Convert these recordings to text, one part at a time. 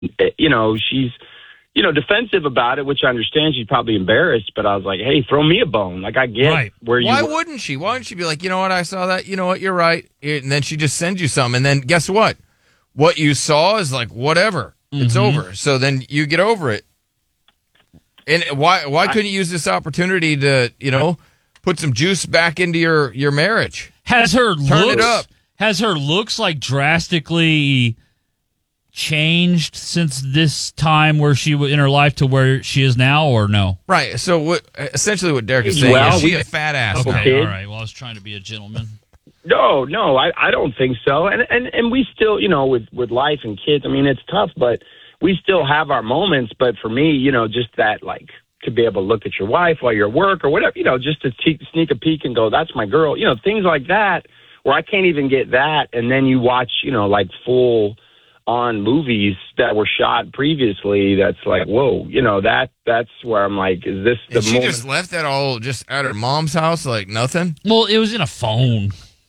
she's, defensive about it, which I understand. She's probably embarrassed, but I was like, hey, throw me a bone. Like, I get where you... Why wouldn't she? Why wouldn't she be like, you know what, I saw that. You know what, you're right. And then she just sends you some. And then guess what? What you saw is like, whatever. Mm-hmm. It's over. So then you get over it. And why couldn't you use this opportunity to, put some juice back into your marriage? Turn it up. Has her looks like drastically changed since this time where she in her life to where she is now, or no? Right. So essentially what Derek is saying is she a fat ass. Okay. All right. Well, I was trying to be a gentleman. No, I don't think so. And we still, with life and kids, I mean, it's tough, but we still have our moments. But for me, just that, like, to be able to look at your wife while you're at work or whatever, just to sneak a peek and go, that's my girl, things like that, where I can't even get that. And then you watch, like full on movies that were shot previously. That's like, whoa, that's where I'm like, is this the moment? She just left that all just at her mom's house, like nothing? Well, it was in a phone.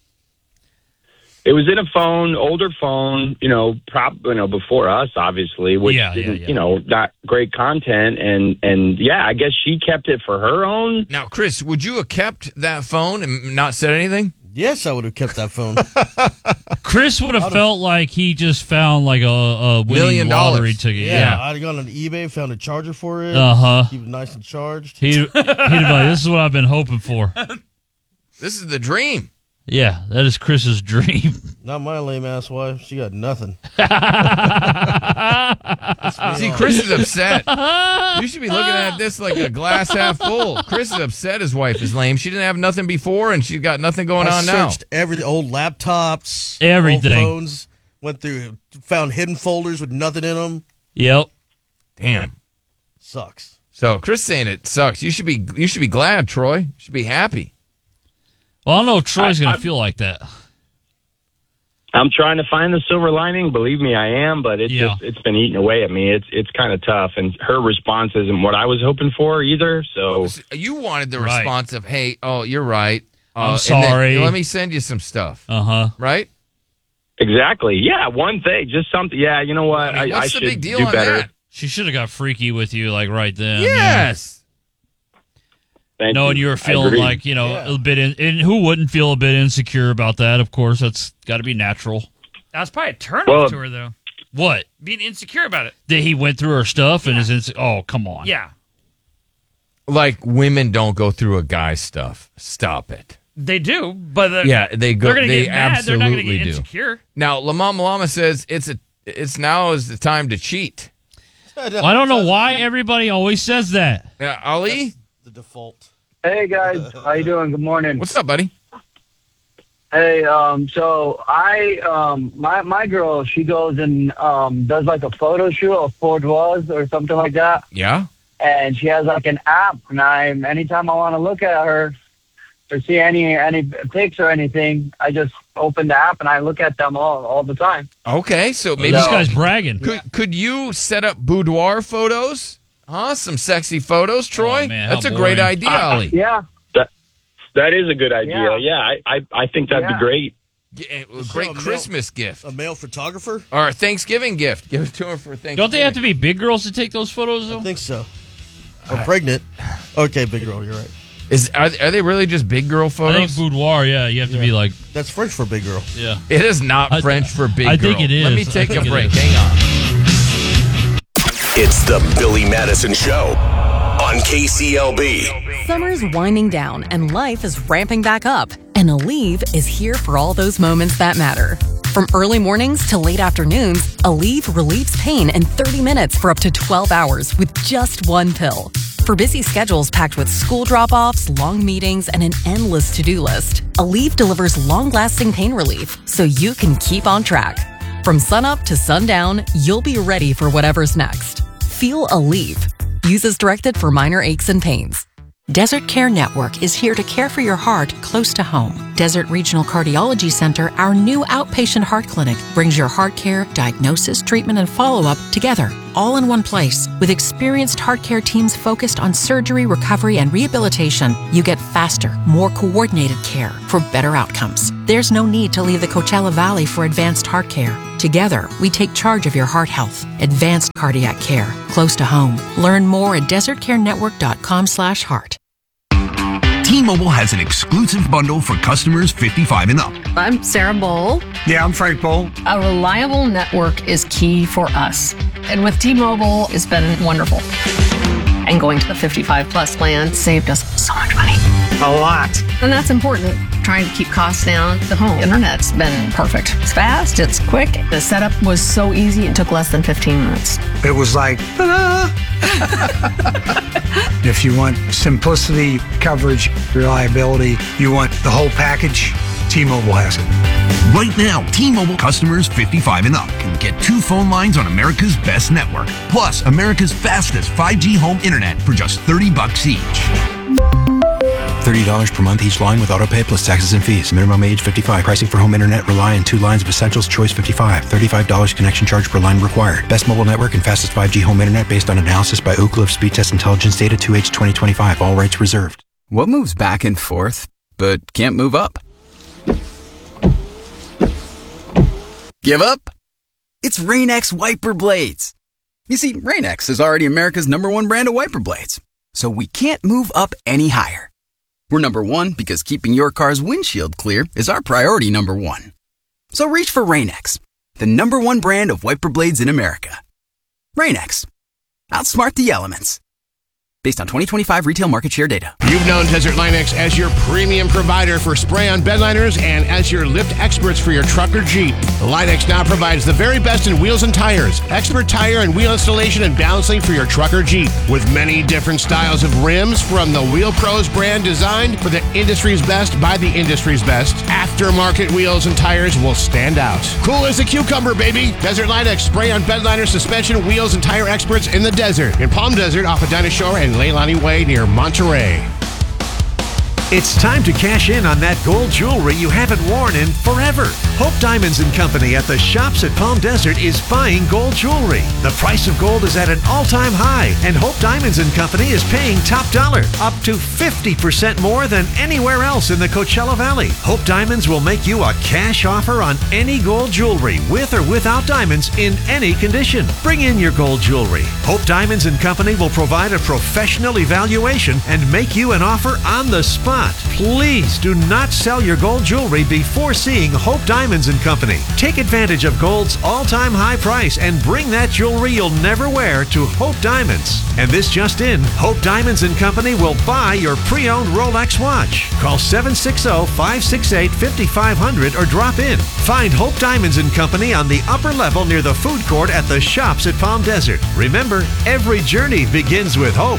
It was in a phone, older phone, before us, obviously, which didn't, not great content. And I guess she kept it for her own. Now, Chris, would you have kept that phone and not said anything? Yes, I would have kept that phone. Chris would have felt like he just found like a winning lottery ticket. Yeah, I'd have gone on eBay, found a charger for it. Keep it nice and charged. He'd be like, this is what I've been hoping for. This is the dream. Yeah, that is Chris's dream. Not my lame ass wife. She got nothing. See, Chris is upset. You should be looking at this like a glass half full. Chris is upset his wife is lame. She didn't have nothing before, and she's got nothing going on now. I searched every old laptops, everything, old phones. Went through, found hidden folders with nothing in them. Yep. Damn. Sucks. So Chris saying it sucks. You should be glad, Troy. You should be happy. Well, I don't know if Troy's going to feel like that. I'm trying to find the silver lining. Believe me, I am, but it's been eating away at me. It's kind of tough, and her response isn't what I was hoping for either. So you wanted the response of, "Hey, oh, you're right. I'm sorry. Let me send you some stuff." Right? Exactly. Yeah, one thing, just something. Yeah, you know what? What's I should the big deal do on better. that? She should have got freaky with you, like right then. Yes. Knowing you were feeling like, a bit and who wouldn't feel a bit insecure about that? Of course, that's got to be natural. That's probably a turn-off to her, though. What? Being insecure about it. That he went through her stuff and is oh, come on. Yeah. Like women don't go through a guy's stuff. Stop it. They do, but they go. They're going to get mad. Absolutely They're not going to get insecure. Now, Lama says it's now is the time to cheat. Well, I don't know why everybody always says that. Ali? That's the default. Hey guys, how you doing? Good morning. What's up, buddy? Hey, so my girl, she goes and does like a photo shoot of Fort Worth or something like that. Yeah. And she has like an app, and anytime I want to look at her or see any pics or anything, I just open the app and I look at them all the time. Okay, so maybe this guy's bragging. Could you set up boudoir photos? Some sexy photos, Troy. Oh, man, that's a great idea, Ollie. Yeah. That is a good idea. Yeah, I think that'd be great. Yeah, great Christmas gift. A male photographer? Or a Thanksgiving gift. Give it to her for Thanksgiving. Don't they have to be big girls to take those photos, though? I think so. Or pregnant. Okay, big girl, you're right. Are they really just big girl photos? I think boudoir, you have to be like... That's French for big girl. Yeah. It is not French for big girl. I think it is. Let me take a break. Hang on. It's the Billy Madison Show on KCLB. Summer's winding down and life is ramping back up. And Aleve is here for all those moments that matter. From early mornings to late afternoons, Aleve relieves pain in 30 minutes for up to 12 hours with just one pill. For busy schedules packed with school drop-offs, long meetings, and an endless to-do list, Aleve delivers long-lasting pain relief so you can keep on track. From sunup to sundown, you'll be ready for whatever's next. Feel Aleve. Use as directed for minor aches and pains. Desert Care Network is here to care for your heart close to home. Desert Regional Cardiology Center, our new outpatient heart clinic, brings your heart care, diagnosis, treatment, and follow-up together. all in one place. With experienced heart care teams focused on surgery, recovery, and rehabilitation, you get faster, more coordinated care for better outcomes. There's no need to leave the Coachella Valley for advanced heart care. Together, we take charge of your heart health. Advanced cardiac care, close to home. Learn more at desertcarenetwork.com/heart. T-Mobile has an exclusive bundle for customers 55 and up. I'm Sarah Bowl. Yeah, I'm Frank Bowl. A reliable network is key for us. And with T-Mobile, it's been wonderful. And going to the 55 plus plan saved us so much money. A lot. And that's important. Trying to keep costs down. The home internet's been perfect. It's fast, it's quick. The setup was so easy, it took less than 15 minutes. It was like, ta-da! If you want simplicity, coverage, reliability, you want the whole package, T-Mobile has it. Right now, T-Mobile customers 55 and up can get 2 phone lines on America's best network, plus America's fastest 5G home internet for just $30 each. $30 per month each line with autopay plus taxes and fees. Minimum age 55. Pricing for home internet rely on 2 lines of Essentials Choice 55. $35 connection charge per line required. Best mobile network and fastest 5G home internet based on analysis by Ookla of Speed Test Intelligence data 2H 2025. All rights reserved. What moves back and forth but can't move up? Give up? It's Rain-X wiper blades. You see, Rain-X is already America's #1 brand of wiper blades, so we can't move up any higher. We're #1 because keeping your car's windshield clear is our priority #1. So reach for Rain-X, the #1 brand of wiper blades in America. Rain-X. Outsmart the elements. Based on 2025 retail market share data. You've known Desert Line X as your premium provider for spray-on bedliners and as your lift experts for your truck or Jeep. The Line X now provides the very best in wheels and tires, expert tire and wheel installation and balancing for your truck or Jeep. With many different styles of rims from the Wheel Pros brand designed for the industry's best by the industry's best, aftermarket wheels and tires will stand out. Cool as a cucumber, baby. Desert Line X spray-on bedliner, suspension, wheels, and tire experts in the desert. In Palm Desert off of Dinah Shore and Leilani Way near Monterey. It's time to cash in on that gold jewelry you haven't worn in forever. Hope Diamonds & Company at the Shops at Palm Desert is buying gold jewelry. The price of gold is at an all-time high, and Hope Diamonds & Company is paying top dollar, up to 50% more than anywhere else in the Coachella Valley. Hope Diamonds will make you a cash offer on any gold jewelry, with or without diamonds, in any condition. Bring in your gold jewelry. Hope Diamonds & Company will provide a professional evaluation and make you an offer on the spot. Please do not sell your gold jewelry before seeing Hope Diamonds & Company. Take advantage of gold's all-time high price and bring that jewelry you'll never wear to Hope Diamonds. And this just in, Hope Diamonds & Company will buy your pre-owned Rolex watch. Call 760-568-5500 or drop in. Find Hope Diamonds & Company on the upper level near the food court at the Shops at Palm Desert. Remember, every journey begins with hope.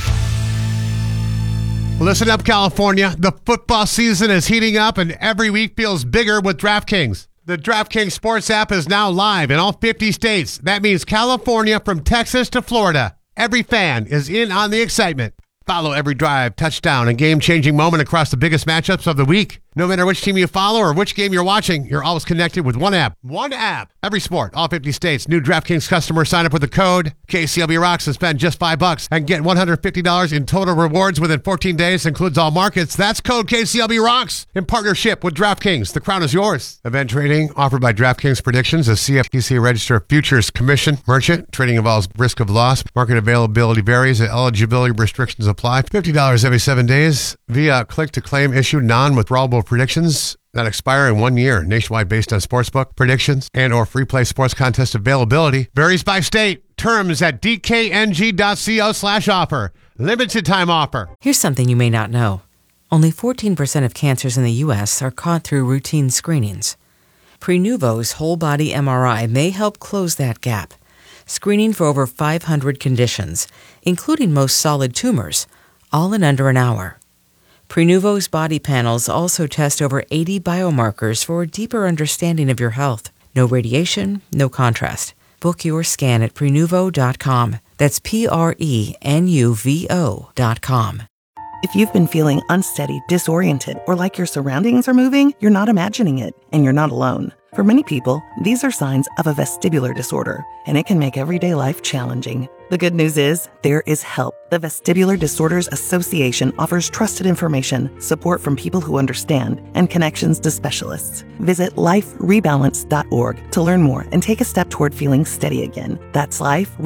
Listen up, California. The football season is heating up, and every week feels bigger with DraftKings. The DraftKings Sports app is now live in all 50 states. That means California from Texas to Florida. Every fan is in on the excitement. Follow every drive, touchdown, and game-changing moment across the biggest matchups of the week. No matter which team you follow or which game you're watching, you're always connected with one app. One app. Every sport, all 50 states. New DraftKings customers sign up with the code KCLB Rocks and spend just $5 and get $150 in total rewards within 14 days. Includes all markets. That's code KCLB Rocks in partnership with DraftKings. The crown is yours. Event trading offered by DraftKings Predictions, a CFTC Register Futures Commission merchant. Trading involves risk of loss. Market availability varies. Eligibility restrictions apply. $50 every 7 days via click-to-claim issue non-withdrawable predictions that expire in 1 year. Nationwide based on sportsbook predictions and or free play sports contest availability. Varies by state. Terms at dkng.co/offer. Limited time offer. Here's something you may not know. Only 14% of cancers in the U.S. are caught through routine screenings. Prenuvo's whole body MRI may help close that gap. Screening for over 500 conditions, including most solid tumors, all in under an hour. Prenuvo's body panels also test over 80 biomarkers for a deeper understanding of your health. No radiation, no contrast. Book your scan at Prenuvo.com. That's Prenuvo.com. If you've been feeling unsteady, disoriented, or like your surroundings are moving, you're not imagining it, and you're not alone. For many people, these are signs of a vestibular disorder, and it can make everyday life challenging. The good news is, there is help. The Vestibular Disorders Association offers trusted information, support from people who understand, and connections to specialists. Visit liferebalance.org to learn more and take a step toward feeling steady again. That's